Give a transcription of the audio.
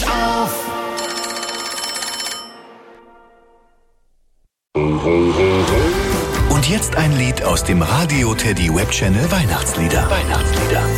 auf! Und jetzt ein Lied aus dem Radio Teddy Web Channel Weihnachtslieder.